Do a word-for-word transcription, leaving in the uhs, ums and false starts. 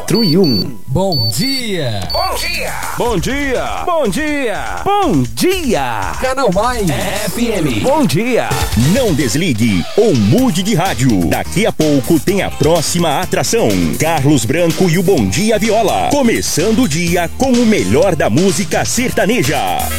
quatro e um. Bom dia! Bom dia! Bom dia! Bom dia! Bom dia! Canal Mais F M. Bom dia! Não desligue ou mude de rádio. Daqui a pouco tem a próxima atração. Carlos Branco e o Bom Dia Viola. Começando o dia com o melhor da música sertaneja.